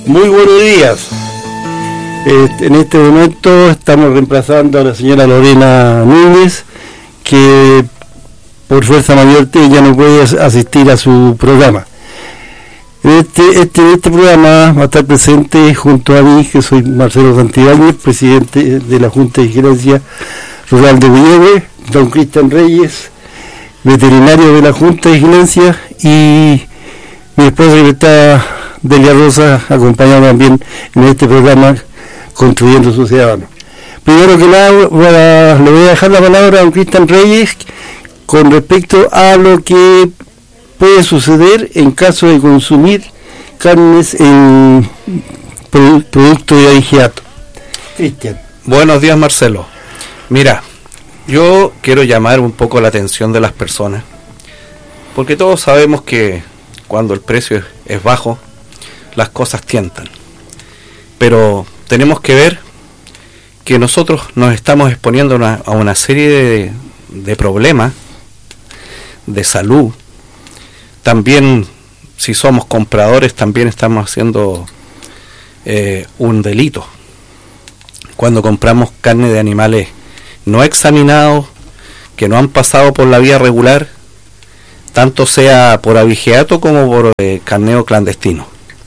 Muy buenos días. En este momento estamos reemplazando a la señora Lorena Núñez, que por fuerza mayor ya no puede asistir a su programa. Este programa va a estar presente junto a mí, que soy Marcelo Santibáñez, presidente de la Junta de Gerencia Rural de Villegüe, don Cristian Reyes, veterinario de la Junta de Gerencia, y mi esposa que está Delia Rosa, acompañada también en este programa Construyendo su Ciudadano. Primero que nada, le voy a dejar la palabra a don Cristian Reyes con respecto a lo que puede suceder en caso de consumir carnes en producto de abigeato. Cristian. Buenos días, Marcelo. Mira, yo quiero llamar un poco la atención de las personas, porque todos sabemos que cuando el precio es bajo, las cosas tientan. Pero tenemos que ver que nosotros nos estamos exponiendo a una serie de problemas de salud. También, si somos compradores, también estamos haciendo un delito cuando compramos carne de animales no examinados, que no han pasado por la vía regular, tanto sea por abigeato como por carneo clandestino.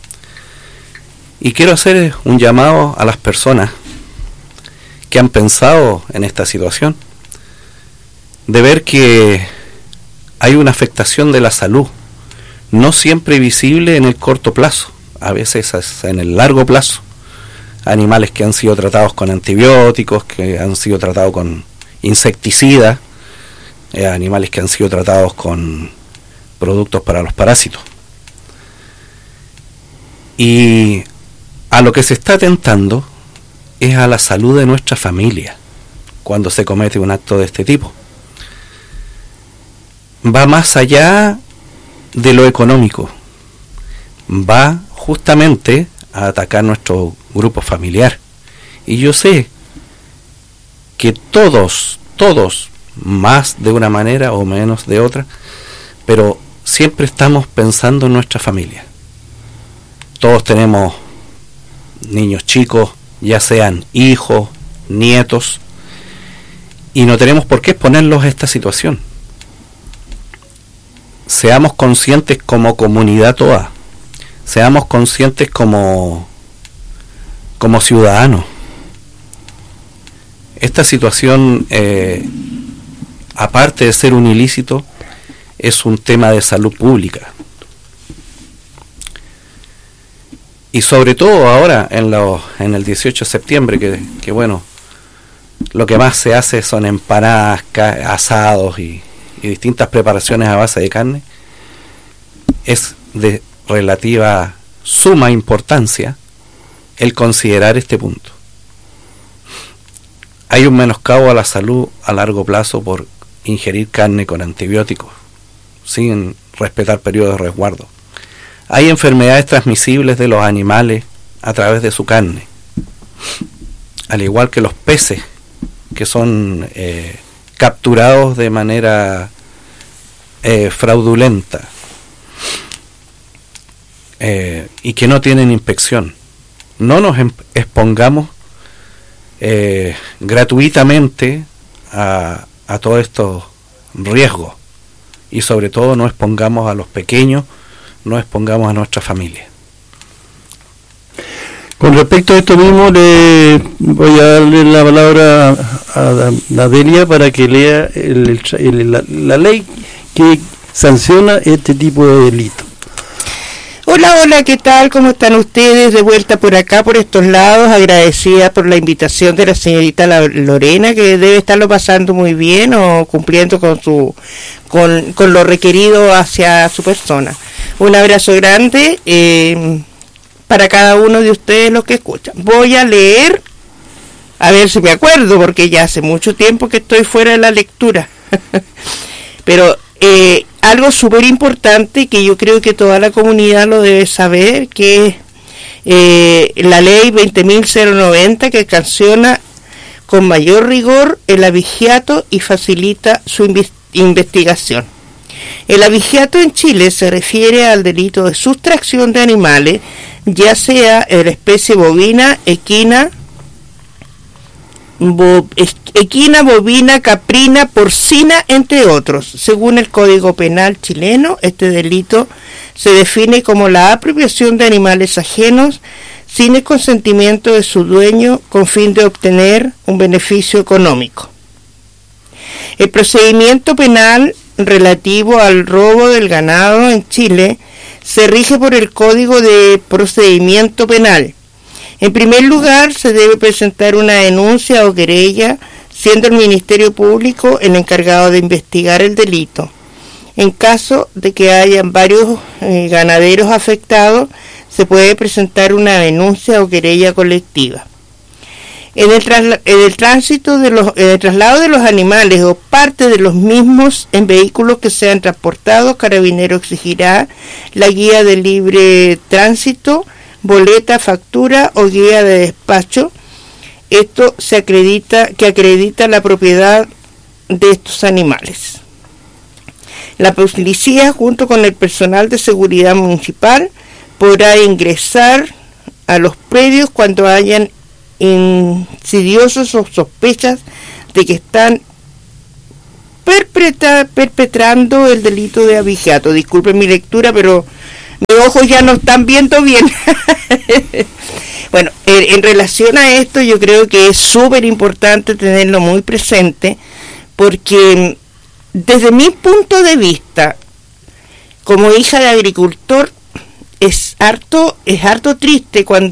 Y quiero hacer un llamado a las personas que han pensado en esta situación, de ver que hay una afectación de la salud, no siempre visible en el corto plazo, a veces es en el largo plazo. Animales que han sido tratados con antibióticos, que han sido tratados con insecticidas, animales que han sido tratados con productos para los parásitos. Y a lo que se está atentando es a la salud de nuestra familia cuando se comete un acto de este tipo. Va más allá de lo económico, va justamente a atacar nuestro grupo familiar. Y yo sé que todos, más de una manera o menos de otra, pero siempre estamos pensando en nuestra familia. Todos tenemos niños chicos, ya sean hijos, nietos, y no tenemos por qué exponerlos a esta situación. Seamos conscientes como comunidad toda, seamos conscientes como ciudadanos. Esta situación, aparte de ser un ilícito, es un tema de salud pública. Y sobre todo ahora, en el 18 de septiembre, que bueno, lo que más se hace son empanadas, asados y distintas preparaciones a base de carne, es de relativa suma importancia el considerar este punto. Hay un menoscabo a la salud a largo plazo por ingerir carne con antibióticos, sin respetar periodos de resguardo. Hay enfermedades transmisibles de los animales a través de su carne, al igual que los peces que son capturados de manera fraudulenta y que no tienen inspección. No nos expongamos gratuitamente a todos estos riesgos, y sobre todo no expongamos a los pequeños, no expongamos a nuestra familia. Con respecto a esto mismo, le voy a darle la palabra a la Delia para que lea la ley que sanciona este tipo de delito. Hola, ¿qué tal? ¿Cómo están ustedes? De vuelta por acá, por estos lados, agradecida por la invitación de la señorita Lorena, que debe estarlo pasando muy bien o cumpliendo con lo requerido hacia su persona. Un abrazo grande para cada uno de ustedes los que escuchan. Voy a leer, a ver si me acuerdo, porque ya hace mucho tiempo que estoy fuera de la lectura. Pero algo súper importante que yo creo que toda la comunidad lo debe saber, que es la ley 20.090, que sanciona con mayor rigor el abigeato y facilita su investigación. El abigeato en Chile se refiere al delito de sustracción de animales ya sea de la especie bovina, equina, bovina, caprina, porcina, entre otros. Según el Código Penal chileno, este delito se define como la apropiación de animales ajenos sin el consentimiento de su dueño con fin de obtener un beneficio económico. El procedimiento penal relativo al robo del ganado en Chile se rige por el Código de Procedimiento Penal. En primer lugar, se debe presentar una denuncia o querella, siendo el Ministerio Público el encargado de investigar el delito. En caso de que hayan varios ganaderos afectados, se puede presentar una denuncia o querella colectiva. En el traslado de los animales o parte de los mismos en vehículos que sean transportados, Carabinero exigirá la guía de libre tránsito, boleta, factura o guía de despacho. Esto acredita la propiedad de estos animales. La policía, junto con el personal de seguridad municipal, podrá ingresar a los predios cuando hayan insidiosos o sospechas de que están perpetrando el delito de abigeato. Disculpen mi lectura, pero mis ojos ya no están viendo bien. Bueno, en relación a esto, yo creo que es súper importante tenerlo muy presente, porque desde mi punto de vista, como hija de agricultor, es harto triste cuando